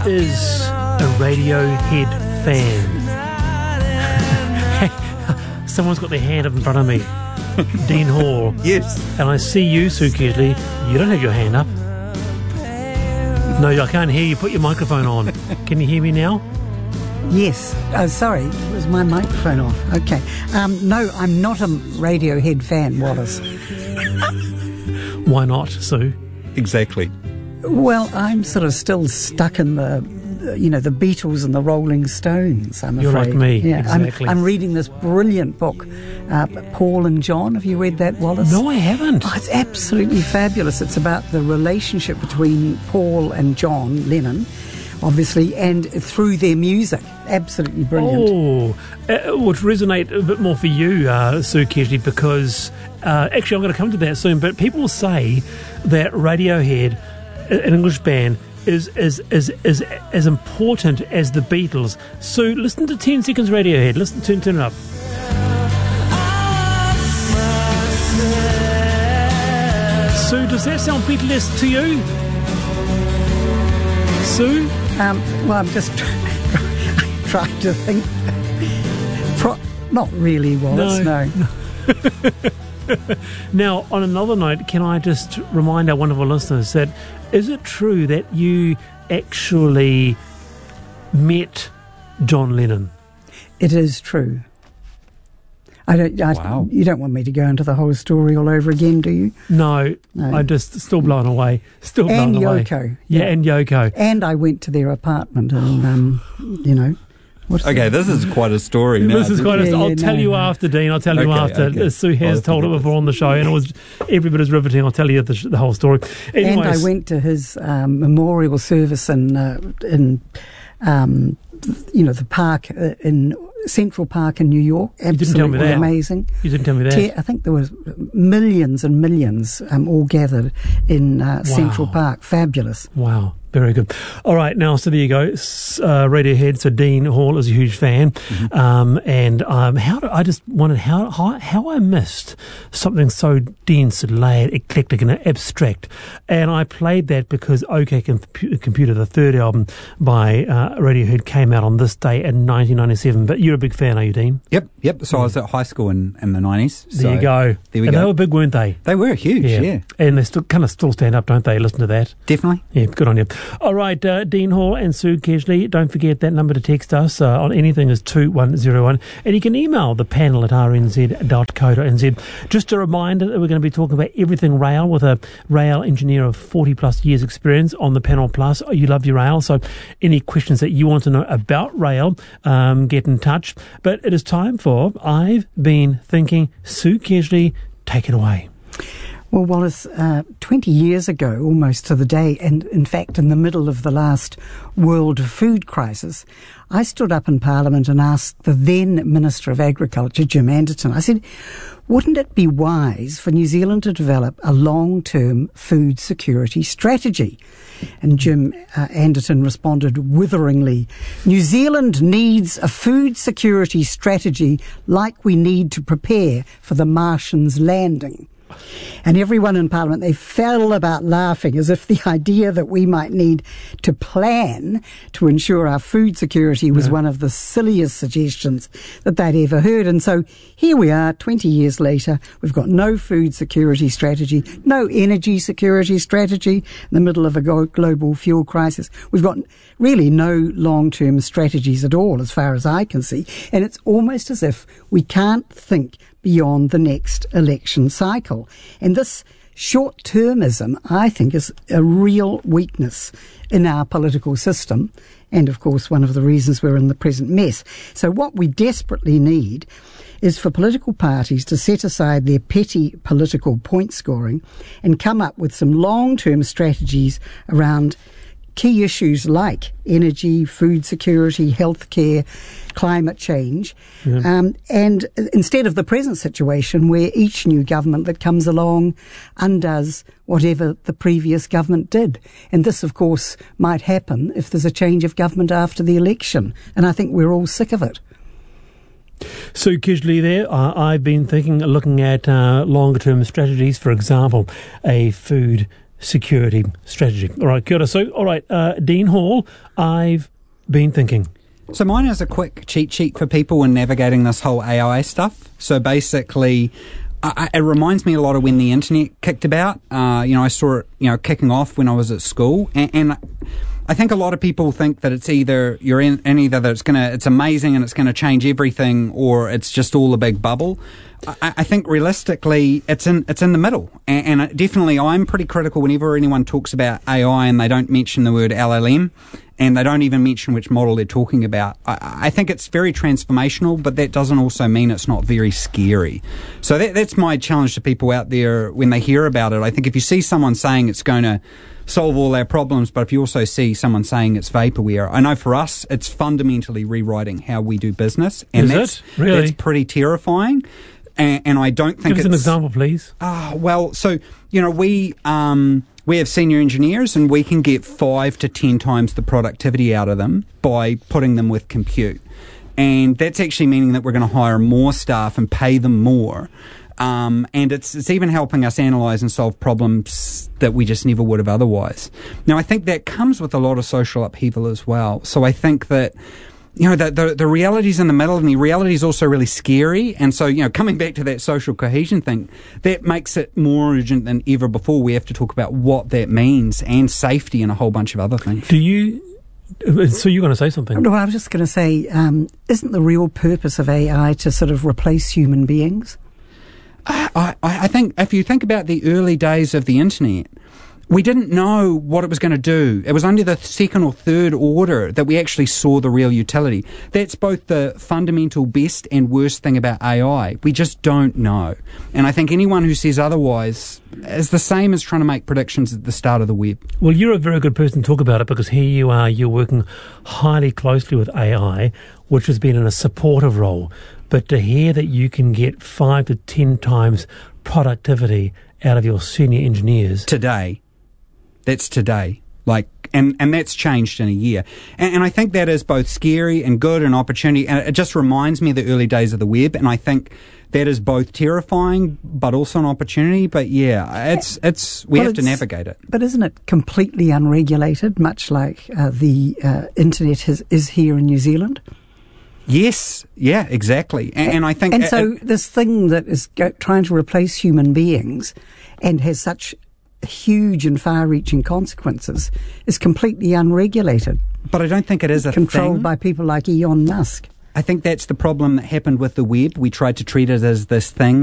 is a Radiohead fan? Someone's got their hand up in front of me. Dean Hall. Yes. And I see you, Sue Kesley. You don't have your hand up. No, I can't hear you. Put your microphone on. Can you hear me now? Yes. Oh, sorry. Was my microphone off? Okay. No, I'm not a Radiohead fan, Wallace. Why not, Sue? Exactly. Well, I'm sort of still stuck in the Beatles and the Rolling Stones, I'm You're afraid. like me, yeah, exactly. I'm reading this brilliant book, Paul and John. Have you read that, Wallace? No, I haven't. Oh, it's absolutely fabulous. It's about the relationship between Paul and John Lennon, obviously, and through their music. Absolutely brilliant. Oh, it would resonate a bit more for you, Sue Kesley, because actually I'm going to come to that soon, but people say that Radiohead, an English band, is as important as the Beatles. Sue, listen to 10 Seconds Radiohead. Listen, turn it up. Sue, does that sound Beatles to you? Sue? Well, I'm just trying to think. Not really, Wallace, no. Now, on another note, can I just remind our wonderful listeners that is it true that you actually met John Lennon? It is true. Wow. You don't want me to go into the whole story all over again, do you? No. I'm just still blown away. Still blown away. And Yoko. Yeah, and Yoko. And I went to their apartment and, Okay, this is quite a story now. This is quite I'll tell you after, Dean. I'll tell you after. Okay. Sue has told it before on the show, and it was every bit as riveting. I'll tell you the whole story. Anyways, and I went to his memorial service in the park in Central Park in New York. Absolutely you didn't tell me that. Amazing. You didn't tell me that. I think there was millions and millions all gathered in Central Park. Fabulous. Wow. Very good. All right, now, so there you go. Radiohead, so Dean Hall is a huge fan. Mm-hmm. I just wondered how I missed something so dense, layered, eclectic and abstract. And I played that because OK Computer, the third album by Radiohead, came out on this day in 1997. But you're a big fan, are you, Dean? Yep. So I was at high school in the 90s. So there you go. There we go. They were big, weren't they? They were huge, yeah. And they still stand up, don't they? Listen to that. Definitely. Yeah, good on you. All right, Dean Hall and Sue Kesley, don't forget that number to text us on anything is 2101. And you can email the panel at rnz.co.nz. Just a reminder that we're going to be talking about everything rail with a rail engineer of 40 plus years experience on the panel plus. You love your rail, so any questions that you want to know about rail, get in touch. But it is time for I've Been Thinking. Sue Kesley, take it away. Well, Wallace, 20 years ago, almost to the day, and in fact in the middle of the last world food crisis, I stood up in Parliament and asked the then Minister of Agriculture, Jim Anderton, I said, wouldn't it be wise for New Zealand to develop a long-term food security strategy? And Jim Anderton responded witheringly, New Zealand needs a food security strategy like we need to prepare for the Martians' landing. And everyone in Parliament, they fell about laughing as if the idea that we might need to plan to ensure our food security was one of the silliest suggestions that they'd ever heard. And so here we are, 20 years later, we've got no food security strategy, no energy security strategy in the middle of a global fuel crisis. We've got really no long-term strategies at all, as far as I can see. And it's almost as if we can't think beyond the next election cycle. And this short-termism, I think, is a real weakness in our political system, and of course one of the reasons we're in the present mess. So what we desperately need is for political parties to set aside their petty political point scoring and come up with some long-term strategies around key issues like energy, food security, healthcare, climate change, and instead of the present situation where each new government that comes along undoes whatever the previous government did. And this, of course, might happen if there's a change of government after the election. And I think we're all sick of it. Sue Kesley there. I've been looking at longer-term strategies, for example, a food security strategy. All right, kia ora. So, all right, Dean Hall, I've been thinking. So mine is a quick cheat sheet for people when navigating this whole AI stuff. So basically, it reminds me a lot of when the internet kicked about. I saw it, kicking off when I was at school, and I think a lot of people think that it's either that it's amazing and it's going to change everything, or it's just all a big bubble. I think realistically, it's in the middle, and definitely I'm pretty critical whenever anyone talks about AI and they don't mention the word LLM. And they don't even mention which model they're talking about. I think it's very transformational, but that doesn't also mean it's not very scary. So that's my challenge to people out there when they hear about it. I think if you see someone saying it's going to solve all our problems, but if you also see someone saying it's vaporware, I know for us, it's fundamentally rewriting how we do business. And Is it? Really? That's pretty terrifying. And I don't think Give us an example, please. We have senior engineers, and we can get 5 to 10 times the productivity out of them by putting them with compute. And that's actually meaning that we're going to hire more staff and pay them more. And it's even helping us analyse and solve problems that we just never would have otherwise. Now, I think that comes with a lot of social upheaval as well. So I think that the reality's in the middle, and the reality is also really scary. And so, coming back to that social cohesion thing, that makes it more urgent than ever before. We have to talk about what that means, and safety, and a whole bunch of other things. So you're going to say something? No, I was just going to say, isn't the real purpose of AI to sort of replace human beings? I think if you think about the early days of the internet, we didn't know what it was going to do. It was only the second or third order that we actually saw the real utility. That's both the fundamental best and worst thing about AI. We just don't know. And I think anyone who says otherwise is the same as trying to make predictions at the start of the web. Well, you're a very good person to talk about it, because here you are, you're working highly closely with AI, which has been in a supportive role. But to hear that you can get 5 to 10 times productivity out of your senior engineers today. That's today. And that's changed in a year. And I think that is both scary and good and opportunity. And it just reminds me of the early days of the web. And I think that is both terrifying, but also an opportunity. But yeah, we have to navigate it. But isn't it completely unregulated, much like the internet is here in New Zealand? Yes, yeah, exactly. And I think... And so this thing that is trying to replace human beings and has such huge and far-reaching consequences is completely unregulated. But I don't think it is controlled by people like Elon Musk. I think that's the problem that happened with the web. We tried to treat it as this thing